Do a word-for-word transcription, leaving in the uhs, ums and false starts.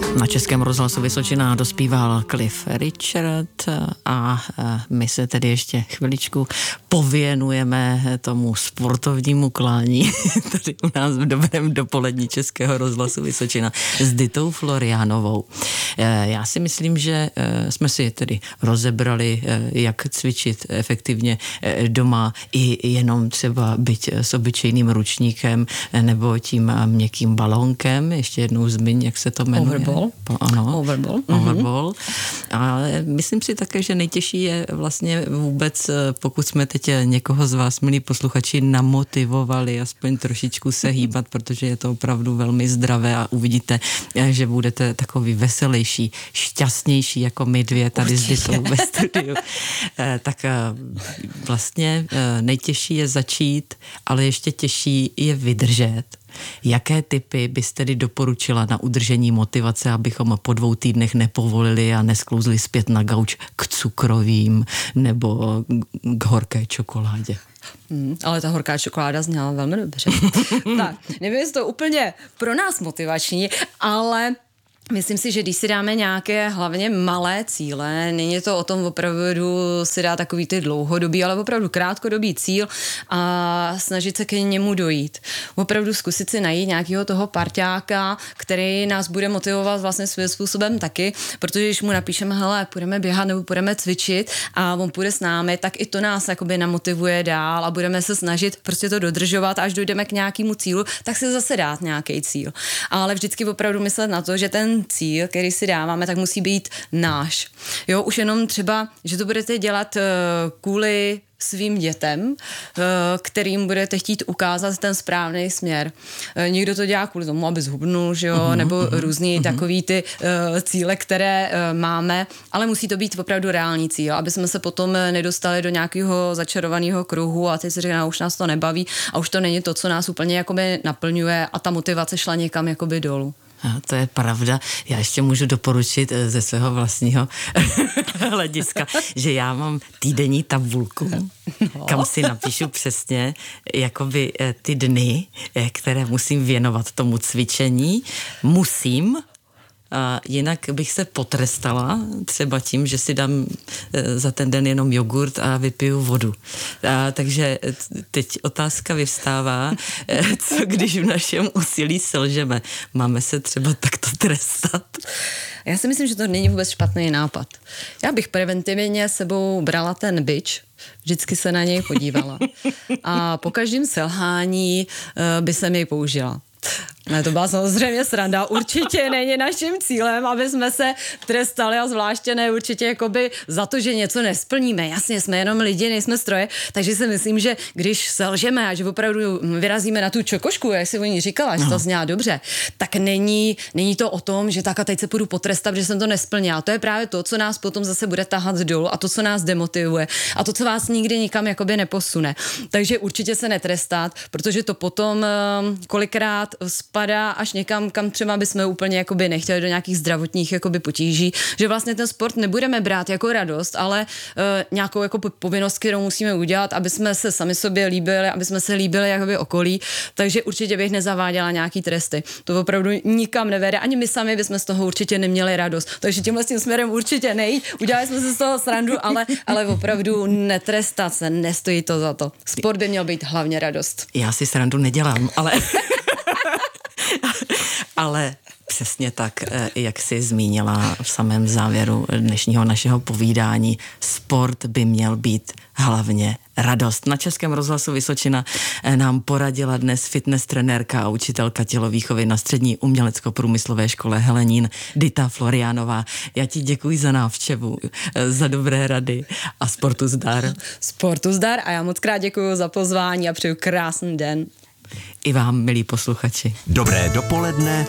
Na Českém rozhlasu Vysočina dospíval Cliff Richard a my se tedy ještě chviličku pověnujeme tomu sportovnímu klání tady u nás v dobrém dopolední Českého rozhlasu Vysočina s Ditou Floriánovou. Já si myslím, že jsme si tedy rozebrali, jak cvičit efektivně doma i jenom třeba byť s obyčejným ručníkem nebo tím měkkým balónkem. Ještě jednou zmiň, jak se to jmenuje. Overball. Ano, Overball. Overball. Ale myslím si také, že nejtěžší je vlastně vůbec, pokud jsme teď někoho z vás, milí posluchači, namotivovali aspoň trošičku se hýbat, protože je to opravdu velmi zdravé a uvidíte, že budete takový veselější, šťastnější jako my dvě tady s Ditou ve studiu. Tak vlastně nejtěžší je začít, ale ještě těžší je vydržet. Jaké tipy byste tedy doporučila na udržení motivace, abychom po dvou týdnech nepovolili a nesklouzli zpět na gauč k cukrovým nebo k horké čokoládě? Hmm, ale ta horká čokoláda zněla velmi dobře. Tak, nevím, jestli to úplně pro nás motivační, ale myslím si, že když si dáme nějaké hlavně malé cíle, není to o tom opravdu si dát takový ty dlouhodobý, ale opravdu krátkodobý cíl a snažit se k němu dojít. Opravdu zkusit si najít nějakého toho parťáka, který nás bude motivovat vlastně svým způsobem taky, protože když mu napíšeme, hele, půjdeme běhat nebo půjdeme cvičit a on půjde s námi, tak i to nás jakoby namotivuje dál a budeme se snažit prostě to dodržovat, až dojdeme k nějakému cílu, tak si zase dát nějaký cíl. Ale vždycky opravdu myslet na to, že ten cíl, který si dáváme, tak musí být náš. Jo, už jenom třeba, že to budete dělat uh, kvůli svým dětem, uh, kterým budete chtít ukázat ten správný směr. Uh, někdo to dělá kvůli tomu, aby zhubnul, že jo, uh-huh, nebo uh-huh, různý uh-huh. takový ty uh, cíle, které uh, máme, ale musí to být opravdu reální cíl, aby jsme se potom nedostali do nějakého začarovaného kruhu a teď si říká, už nás to nebaví a už to není to, co nás úplně jakoby naplňuje a ta motivace šla někam jakoby dolů. A to je pravda. Já ještě můžu doporučit ze svého vlastního hlediska, že já mám týdenní tabulku, no. kam si napíšu přesně jakoby ty dny, které musím věnovat tomu cvičení. Musím, a jinak bych se potrestala třeba tím, že si dám za ten den jenom jogurt a vypiju vodu. A takže teď otázka vyvstává, co když v našem úsilí selžeme. Máme se třeba takto trestat? Já si myslím, že to není vůbec špatný nápad. Já bych preventivně sebou brala ten bič, vždycky se na něj podívala. A po každém selhání by se mi použila. Ne, to byla samozřejmě sranda. Určitě není naším cílem, aby jsme se trestali a zvláště ne určitě jakoby za to, že něco nesplníme. Jasně, jsme jenom lidi, nejsme stroje, takže si myslím, že když selžeme a že opravdu vyrazíme na tu čokošku, jak si o ní říkala, že to zněla dobře, tak není, není to o tom, že tak a teď se půjdu potrestat, že jsem to nesplnila. To je právě to, co nás potom zase bude tahat dolů a to, co nás demotivuje a to, co vás nikdy nikam jakoby neposune. Takže určitě se netrestat, protože to potom kolikrát spadá až někam, kam třeba bychom úplně jakoby nechtěli do nějakých zdravotních jakoby potíží, že vlastně ten sport nebudeme brát jako radost, ale uh, nějakou jako povinnost, kterou musíme udělat, aby jsme se sami sobě líbili, aby jsme se líbili jakoby okolí, takže určitě bych nezaváděla nějaký tresty. To opravdu nikam nevede, ani my sami bychom z toho určitě neměli radost. Takže tímhle tím směrem určitě nejít. Udělali jsme se z toho srandu, ale, ale opravdu netrestat se, nestojí to za to. Sport by měl být hlavně radost. Já si srandu nedělám, ale ale přesně tak, jak jsi zmínila v samém závěru dnešního našeho povídání, sport by měl být hlavně radost. Na Českém rozhlasu Vysočina nám poradila dnes fitness trenérka a učitelka tělovýchovy na střední umělecko-průmyslové škole Helenín Dita Floriánová. Já ti děkuji za návštěvu, za dobré rady a sportu zdar. Sportu zdar a já moc krát děkuji za pozvání a přeju krásný den. I vám, milí posluchači. Dobré dopoledne